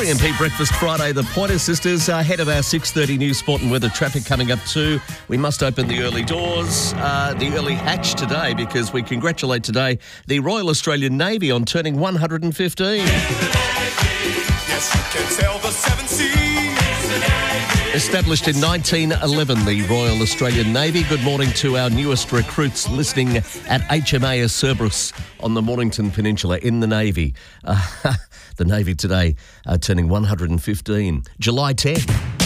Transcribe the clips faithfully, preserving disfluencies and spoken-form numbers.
three M P Breakfast Friday. The Pointer Sisters are ahead of our six thirty news, sport and weather traffic coming up too. We must open the early doors, uh, the early hatch today, because we congratulate today the Royal Australian Navy on turning one hundred fifteen. Yes, you can sail the seven seas. Established in nineteen eleven, the Royal Australian Navy. Good morning to our newest recruits listening at H M A S Cerberus on the Mornington Peninsula in the Navy. Uh, the Navy today uh, turning one hundred fifteen. July tenth.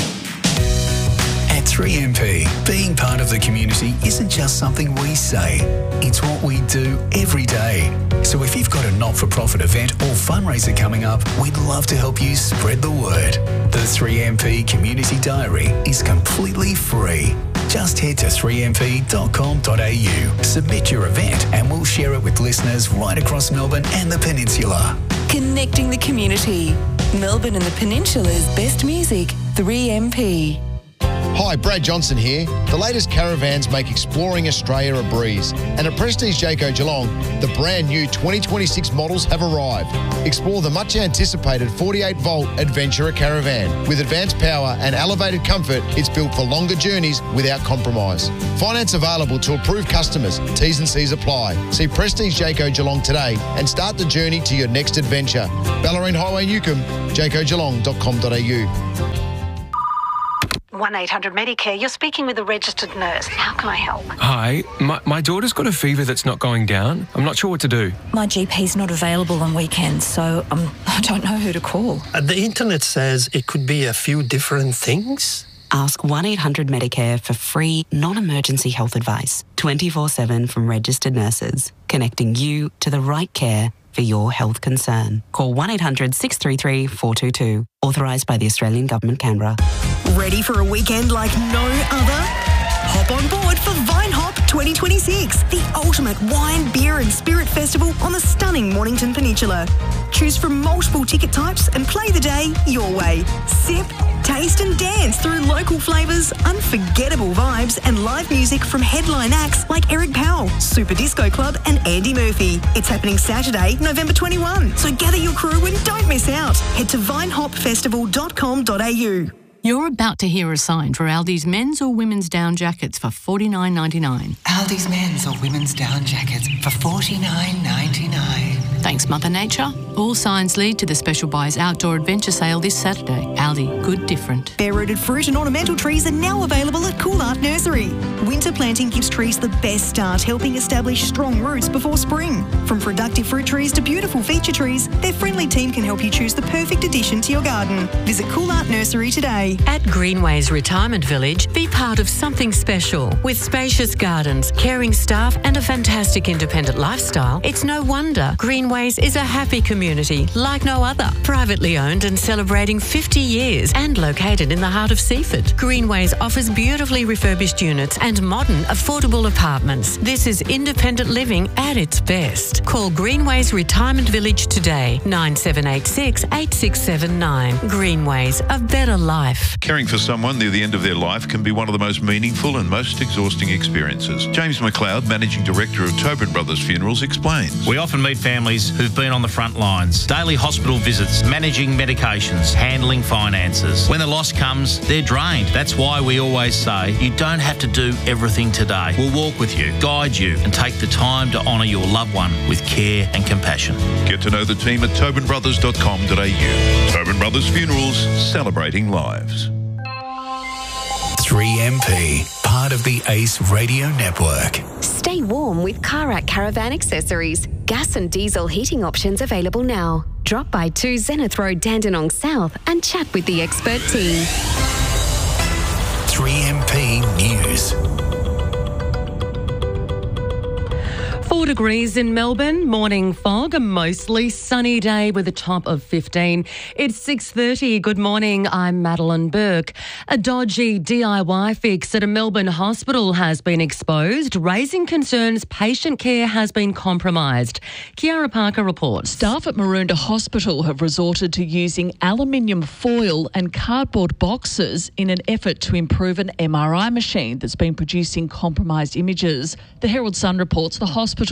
At three M P, being part of the community isn't just something we say, it's what we do every day. So if you've got a not-for-profit event or fundraiser coming up, we'd love to help you spread the word. The three M P Community Diary is completely free. Just head to three m p dot com dot a u, submit your event and we'll share it with listeners right across Melbourne and the Peninsula. Connecting the community. Melbourne and the Peninsula's best music, three M P. Hi, Brad Johnson here. The latest caravans make exploring Australia a breeze. And at Prestige Jayco Geelong, the brand new twenty twenty-six models have arrived. Explore the much anticipated forty-eight volt Adventurer Caravan. With advanced power and elevated comfort, it's built for longer journeys without compromise. Finance available to approved customers. T's and C's apply. See Prestige Jayco Geelong today and start the journey to your next adventure. Ballerine Highway, Newcomb, jayco geelong dot com dot a u. one eight hundred Medicare, you're speaking with a registered nurse. How can I help? Hi, my, my daughter's got a fever that's not going down. I'm not sure what to do. My G P's not available on weekends, so um, I don't know who to call. Uh, the internet says it could be a few different things. Ask one eight hundred Medicare for free, non-emergency health advice. twenty-four seven from registered nurses, connecting you to the right care for your health concern. Call one eight hundred six three three four two two. Authorised by the Australian Government, Canberra. Ready for a weekend like no other? Hop on board for Vine Hop twenty twenty-six, the ultimate wine, beer and spirit festival on the stunning Mornington Peninsula. Choose from multiple ticket types and play the day your way. Sip, taste and dance through local flavours, unforgettable vibes and live music from headline acts like Eric Powell, Super Disco Club and Andy Murphy. It's happening Saturday, November twenty-first, so gather your crew and don't miss out. Head to vine hop festival dot com dot a u. You're about to hear a sign for Aldi's men's or women's down jackets for forty-nine ninety-nine. Aldi's men's or women's down jackets for forty-nine ninety-nine. Thanks, Mother Nature. All signs lead to the Special Buys Outdoor Adventure Sale this Saturday. Aldi, good different. Bare-rooted fruit and ornamental trees are now available at Cool Art Nursery. Winter planting gives trees the best start, helping establish strong roots before spring. From productive fruit trees to beautiful feature trees, their friendly team can help you choose the perfect addition to your garden. Visit Cool Art Nursery today. At Greenways Retirement Village, be part of something special. With spacious gardens, caring staff and a fantastic independent lifestyle, it's no wonder Greenways is a happy community like no other. Privately owned and celebrating fifty years and located in the heart of Seaford. Greenways offers beautifully refurbished units and modern, affordable apartments. This is independent living at its best. Call Greenways Retirement Village today, nine seven eight six, eight six seven nine. Greenways, a better life. Caring for someone near the end of their life can be one of the most meaningful and most exhausting experiences. James McLeod, Managing Director of Tobin Brothers Funerals, explains. We often meet families who've been on the front lines, daily hospital visits, managing medications, handling finances. When the loss comes, they're drained. That's why we always say you don't have to do everything today. We'll walk with you, guide you, and take the time to honour your loved one with care and compassion. Get to know the team at tobin brothers dot com dot a u. Tobin Brothers Funerals, celebrating lives. three M P, part of the Ace Radio Network. Stay warm with Karak Caravan Accessories. Gas and diesel heating options available now. Drop by two Zenith Road, Dandenong South and chat with the expert team. three M P News. Four degrees in Melbourne, morning fog, a mostly sunny day with a top of fifteen. It's six thirty. Good morning, I'm Madeline Burke. A dodgy D I Y fix at a Melbourne hospital has been exposed, raising concerns patient care has been compromised. Kiara Parker reports. Staff at Maroondah Hospital have resorted to using aluminium foil and cardboard boxes in an effort to improve an M R I machine that's been producing compromised images. The Herald Sun reports the hospital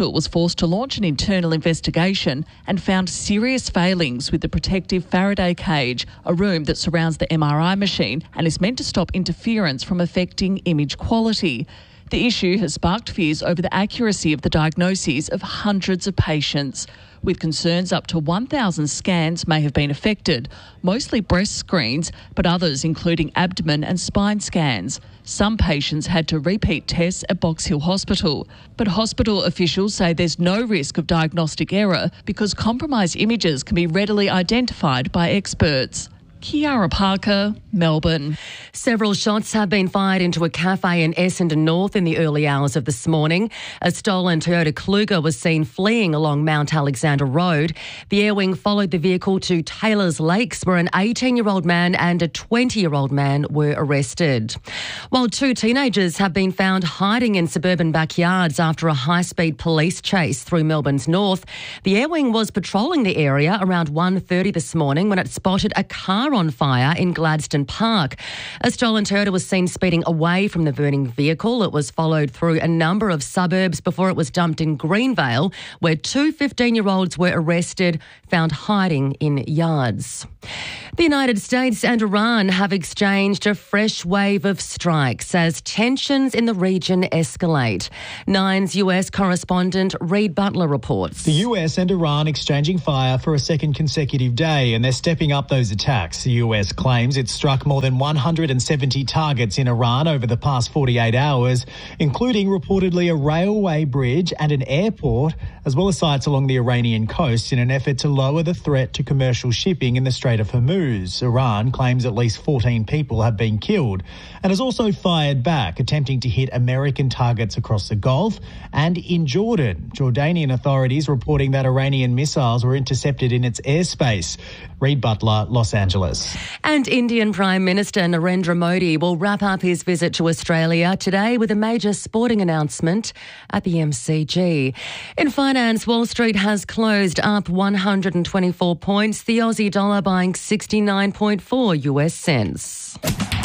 Hospital was forced to launch an internal investigation and found serious failings with the protective Faraday cage, a room that surrounds the M R I machine and is meant to stop interference from affecting image quality. The issue has sparked fears over the accuracy of the diagnoses of hundreds of patients, with concerns up to one thousand scans may have been affected, mostly breast screens, but others including abdomen and spine scans. Some patients had to repeat tests at Box Hill Hospital, but hospital officials say there's no risk of diagnostic error because compromised images can be readily identified by experts. Kiara Parker, Melbourne. Several shots have been fired into a cafe in Essendon North in the early hours of this morning. A stolen Toyota Kluger was seen fleeing along Mount Alexander Road. The air wing followed the vehicle to Taylor's Lakes, where an eighteen-year-old man and a twenty-year-old man were arrested. While two teenagers have been found hiding in suburban backyards after a high-speed police chase through Melbourne's north, the air wing was patrolling the area around one thirty this morning when it spotted a car on fire in Gladstone Park. A stolen Toyota was seen speeding away from the burning vehicle. It was followed through a number of suburbs before it was dumped in Greenvale, where two fifteen-year-olds were arrested, found hiding in yards. The United States and Iran have exchanged a fresh wave of strikes as tensions in the region escalate. Nine's U S correspondent Reid Butler reports. The U S and Iran exchanging fire for a second consecutive day, and they're stepping up those attacks. The U S claims it struck more than one hundred seventy targets in Iran over the past forty-eight hours, including reportedly a railway bridge and an airport, as well as sites along the Iranian coast in an effort to lower the threat to commercial shipping in the Strait of Hormuz. Iran claims at least fourteen people have been killed and has also fired back, attempting to hit American targets across the Gulf and in Jordan. Jordanian authorities reporting that Iranian missiles were intercepted in its airspace. Reid Butler, Los Angeles. And Indian Prime Minister Narendra Modi will wrap up his visit to Australia today with a major sporting announcement at the M C G. In finance, Wall Street has closed up one hundred twenty-four points, the Aussie dollar buying sixty-nine point four U S cents.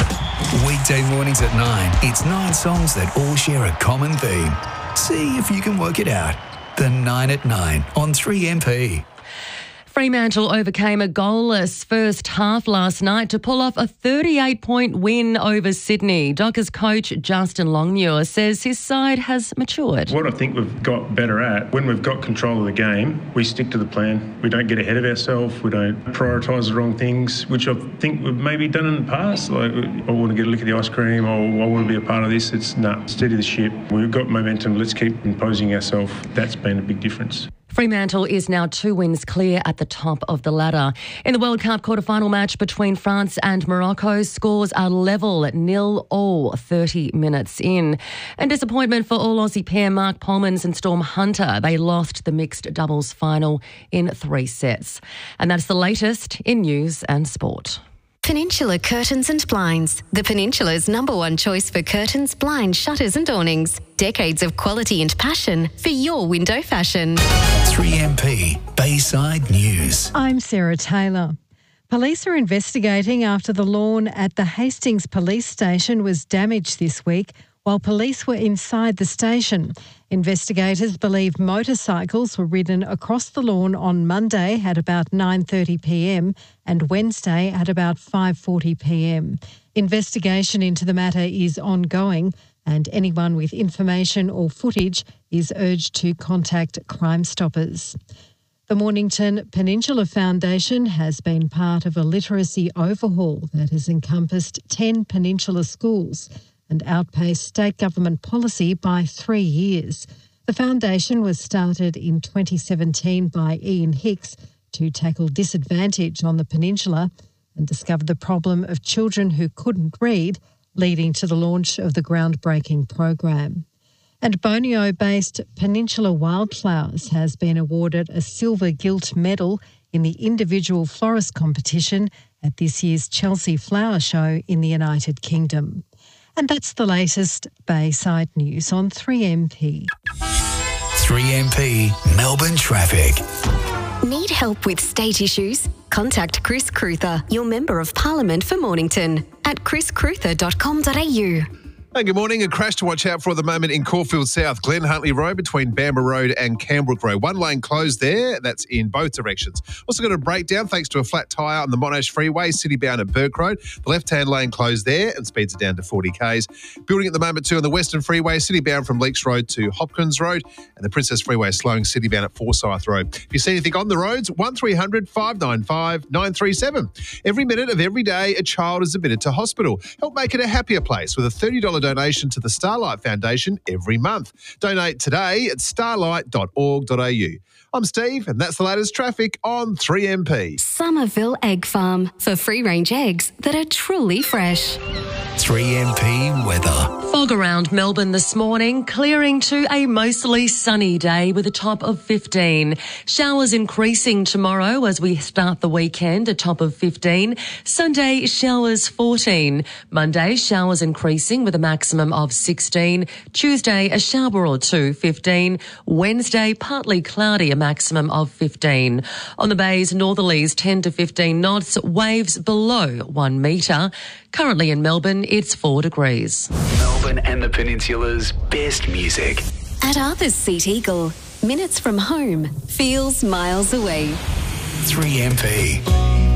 Weekday mornings at nine, it's nine songs that all share a common theme. See if you can work it out. The nine at nine on three M P. Fremantle overcame a goalless first half last night to pull off a thirty-eight point win over Sydney. Dockers coach Justin Longmuir says his side has matured. What I think we've got better at, when we've got control of the game, we stick to the plan. We don't get ahead of ourselves. We don't prioritise the wrong things, which I think we've maybe done in the past. Like, I want to get a lick of the ice cream, or I want to be a part of this. It's nah, steady the ship. We've got momentum. Let's keep imposing ourselves. That's been a big difference. Fremantle is now two wins clear at the top of the ladder. In the World Cup quarter-final match between France and Morocco, scores are level at nil all thirty minutes in. And disappointment for all Aussie pair Mark Polmans and Storm Hunter. They lost the mixed doubles final in three sets. And that's the latest in news and sport. Peninsula Curtains and Blinds, the Peninsula's number one choice for curtains, blinds, shutters and awnings. Decades of quality and passion for your window fashion. three M P Bayside News. I'm Sarah Taylor. Police are investigating after the lawn at the Hastings Police Station was damaged this week while police were inside the station. Investigators believe motorcycles were ridden across the lawn on Monday at about nine thirty p m and Wednesday at about five forty p m. Investigation into the matter is ongoing, and anyone with information or footage is urged to contact Crime Stoppers. The Mornington Peninsula Foundation has been part of a literacy overhaul that has encompassed ten Peninsula schools and outpaced state government policy by three years. The foundation was started in twenty seventeen by Ian Hicks to tackle disadvantage on the peninsula and discover the problem of children who couldn't read, leading to the launch of the groundbreaking program. And Borneo-based Peninsula Wildflowers has been awarded a silver gilt medal in the individual florist competition at this year's Chelsea Flower Show in the United Kingdom. And that's the latest Bayside news on three M P. three M P Melbourne traffic. Need help with state issues? Contact Chris Cruther, your Member of Parliament for Mornington, at chris cruther dot com dot a u. Hey, good morning. A crash to watch out for at the moment in Caulfield South, Glen Huntley Road between Bamber Road and Canbrook Road. One lane closed there. That's in both directions. Also got a breakdown thanks to a flat tyre on the Monash Freeway, city-bound at Burke Road. The left-hand lane closed there and speeds are down to forty kays. Building at the moment too on the Western Freeway, city-bound from Leaks Road to Hopkins Road. And the Princess Freeway slowing city-bound at Forsyth Road. If you see anything on the roads, one three hundred, five nine five, nine three seven. Every minute of every day, a child is admitted to hospital. Help make it a happier place with a thirty dollars donation to the Starlight Foundation every month. Donate today at starlight dot org dot a u. I'm Steve, and that's the latest traffic on three M P. Somerville Egg Farm for free-range eggs that are truly fresh. three M P weather. Fog around Melbourne this morning, clearing to a mostly sunny day with a top of fifteen. Showers increasing tomorrow as we start the weekend, a top of fifteen. Sunday, showers fourteen. Monday, showers increasing with a maximum of sixteen. Tuesday, a shower or two, fifteen. Wednesday, partly cloudy, a maximum of fifteen. On the bays, northerlies ten to fifteen knots, waves below one metre. Currently in Melbourne, it's four degrees. Melbourne and the Peninsula's best music. At Arthur's Seat Eagle, minutes from home feels miles away. three M P.